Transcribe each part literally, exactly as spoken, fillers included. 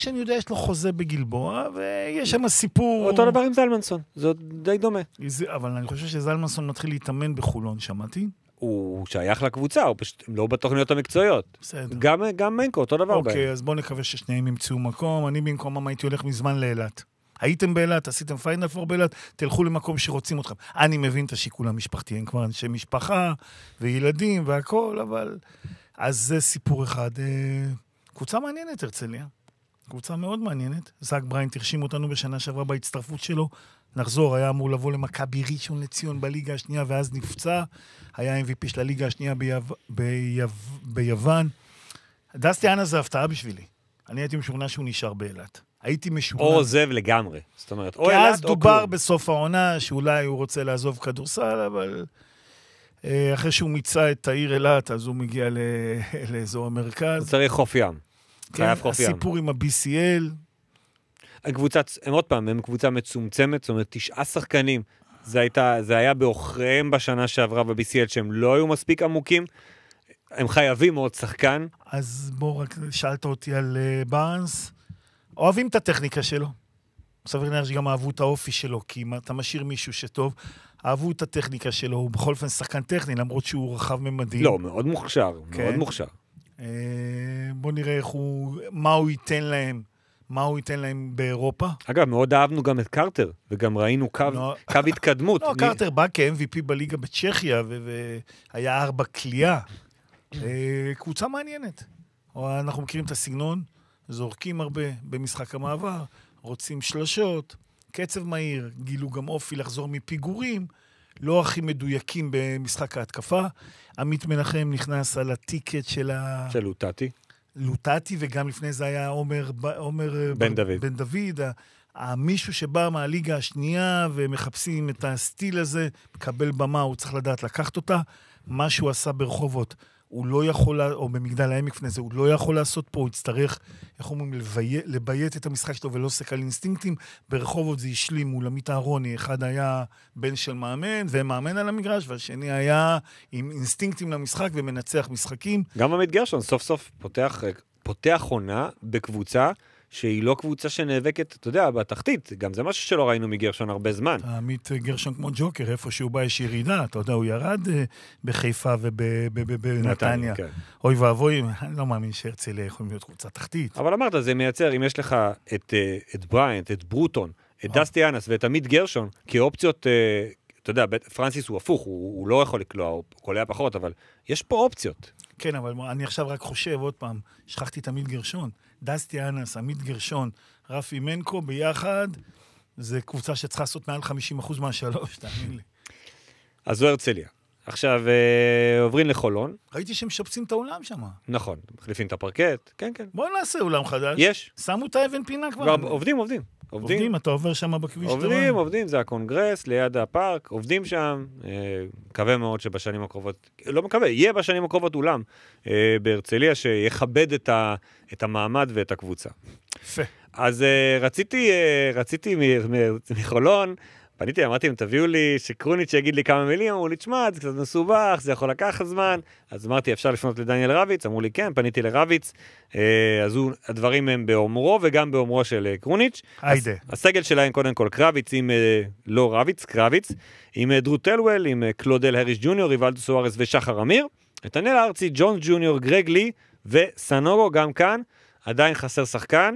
שאני יודע, יש לו חוזה בגלבוע, ויש שם סיפור... אותו דבר עם זלמנסון, זה די דומה. אבל אני חושב שזלמנסון מתחיל להתאמן בחולון, שמעתי. הוא שייך לקבוצה, הוא פשוט לא בתוכניות המקצועיות. בסדר. גם, גם מנקו, אותו דבר. אוקיי, אז בואו נקווה ששניהם ימצאו מקום. אני במקומם הייתי הולך מזמן לאילת. הייתם באילת, עשיתם פיינל פור באילת, תלכו למקום שרוצים אתכם. אני מבין את השיקול המשפחתי, הם כבר אנשי משפחה וילדים והכל, אבל... אז זה סיפור אחד. קבוצה מעניינת, הרצליה. קבוצה מאוד מעניינת. זאק בריין תרשים אותנו בשנה שעברה בהצטרפות שלו. נחזור, היה אמור לבוא למכבי ראשון לציון בליגה השנייה, ואז נפצע. היה אם וי פי של הליגה השנייה ביו... ביו... ביוון. דסטי אנה זה הפתעה בשבילי. אני הייתי משוכנע שהוא נשאר באילת. הייתי משוכנע... או עוזב לגמרי. זאת אומרת, או אילת או כלום. כי אז דובר בסוף העונה שאולי הוא רוצה לעזוב כדורסל, אבל אחרי שהוא מיצה את העיר אילת, אז הוא מגיע ל... לאזור המרכז. הוא צריך חוף ים. כן, הסיפור עם ה-בי סי אל. הקבוצה, הם עוד פעם, הם קבוצה מצומצמת, זאת אומרת, תשעה שחקנים. זה, הייתה, זה היה באוכריהם בשנה שעברה ב-בי סי אל, שהם לא היו מספיק עמוקים. הם חייבים עוד שחקן. אז בוא רק שאלת אותי על uh, בארנס. אוהבים את הטכניקה שלו. סביר להניח שגם אהבו את האופי שלו, כי אם אתה משאיר מישהו שטוב, אהבו את הטכניקה שלו, הוא בכל אופן שחקן טכני, למרות שהוא רחב ממדים. לא, מאוד מוכשר, כן. מאוד מוכשר. Uh, בוא נראה איך הוא, מה הוא ייתן להם. מה הוא ייתן להם באירופה? אגב, מאוד אהבנו גם את קרטר, וגם ראינו קו, לא, קו התקדמות. לא, קרטר בא כ-אם וי פי בליגה בצ'כיה, והיה ארבע קליעה. קבוצה מעניינת. אנחנו מכירים את הסגנון, זורקים הרבה במשחק המעבר, רוצים שלושות, קצב מהיר, גילו גם אופי לחזור מפיגורים, לא הכי מדויקים במשחק ההתקפה. עמית מנחם נכנס על הטיקט של ה... של לוטטי. לוטטי, וגם לפני זה היה עומר, עומר בן דוד. בן דוד, המישהו שבא מהליגה השנייה, ומחפשים את הסטיל הזה, מקבל במה, הוא צריך לדעת לקחת אותה. מה שהוא עשה ברחובות, הוא לא יכול, או במגדל העמק לפני זה, הוא לא יכול לעשות פה, הוא יצטרך, איך אומרים, לביית, לביית את המשחק שלו, ולא סק על אינסטינקטים. ברחובות זה השלים מול עמית אהרוני, אחד היה בן של מאמן, ומאמן על המגרש, והשני היה עם אינסטינקטים למשחק, ומנצח משחקים. גם עמית גרשון סוף סוף פותח, פותח עונה בקבוצה, שהיא לא קבוצה שנאבקת, אתה יודע, בתחתית. גם זה משהו שלא ראינו מגרשון הרבה זמן. עמית גרשון כמו ג'וקר, איפה שהוא בא יש ירידה, אתה יודע, הוא ירד בחיפה ובנתניה. אוי ואבוי, אני לא מאמין שהרצליה יכולים להיות קבוצה תחתית. אבל אמרת, זה מייצר, אם יש לך את בריינט, את ברוטון, את דסטי אנס ואת עמית גרשון, כאופציות, אתה יודע, פרנסיס הוא הפוך, הוא לא יכול לקלוע, הוא קולע פחות, אבל יש פה אופציות. כן, אבל אני עכשיו רק חושב, עוד פעם, שכחתי את עמית גרשון. דסטי אנס, עמית גרשון, רפי מנקו, ביחד, זה קבוצה שצריכה לעשות מעל חמישים אחוז מהשלוש, תאמין לי. אז זו הרצליה. עכשיו, אה, עוברים לחולון. ראיתי שהם שפצים את האולם שם. נכון, מחליפים את הפרקט, כן, כן. בואו נעשה אולם חדש. יש. שמו את האבן פינה כבר. כבר עובדים, עובדים. עובדים, עובדים, אתה עובר שם בכביש. עובדים, עובדים, זה הקונגרס, ליד הפארק, עובדים שם, מקווה מאוד שבשנים הקרובות, לא מקווה, יהיה בשנים הקרובות אולם בהרצליה שיכבד את, ה, את המעמד ואת הקבוצה. יפה. אז רציתי, רציתי מחולון, פניתי, אמרתי, אם תביאו לי שקרוניץ' שיגיד לי כמה מילים, אמרו לי, תשמע, זה קצת מסובך, זה יכול לקחת זמן, אז אמרתי, אפשר לפנות לדניאל רביץ, אמרו לי, כן, פניתי לרביץ, אז הדברים הם באומרו, וגם באומרו של קרוניץ'. היידה. הסגל שלהם, קודם כל, קרביץ, עם, לא רביץ, קרביץ, עם דרו טלוול, עם קלודל הריש ג'וניור, ריבלדו סוארס ושחר אמיר, נתנאל ארצי, ג'ון ג'וניור, גרג לי, וסנורו, גם כאן, עדיין חסר שחקן,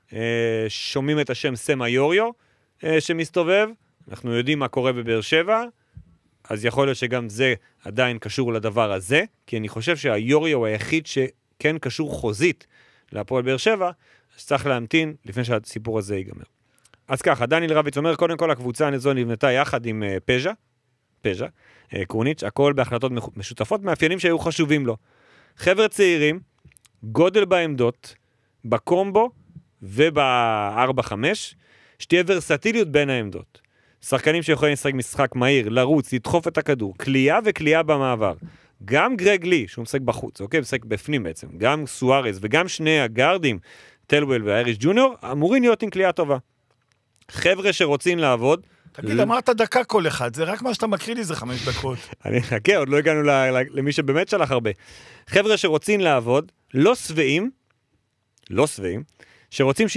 שומעים את השם סמה יוריו, שמסתובב, אנחנו יודעים מה קורה בבאר שבע, אז יכול להיות שגם זה עדיין קשור לדבר הזה, כי אני חושב שהיוריו הוא היחיד שכן קשור חוזית להפועל באר שבע, אז צריך להמתין לפני שהסיפור הזה ייגמר. אז ככה, דניאל רביץ אומר, קודם כל הקבוצה הנזו נבנתה יחד עם uh, פז'ה, פז'ה, uh, קרוניץ', הכל בהחלטות משותפות, מאפיינים שהיו חשובים לו. חבר'ה צעירים, גודל בעמדות, בקומבו וב-ארבע חמש, שתהיה ורסטיליות בין העמדות. שחקנים שיכולים לשחק משחק מהיר, לרוץ, לדחוף את הכדור, קליעה וקליעה במעבר. גם גרג לי, שהוא משחק בחוץ, אוקיי? משחק בפנים בעצם. גם סוארז וגם שני הגארדים, טלוול והאריש ג'וניור, אמורים להיות עם קליעה טובה. חבר'ה שרוצים לעבוד... תגיד, אמרת דקה כל אחד, זה רק מה שאתה מקריא לי, זה חמש דקות. אני חכה, עוד לא הגענו למי שבאמת שלח הרבה. חבר'ה שרוצים לעבוד, לא שבעים, לא שבעים, שרוצים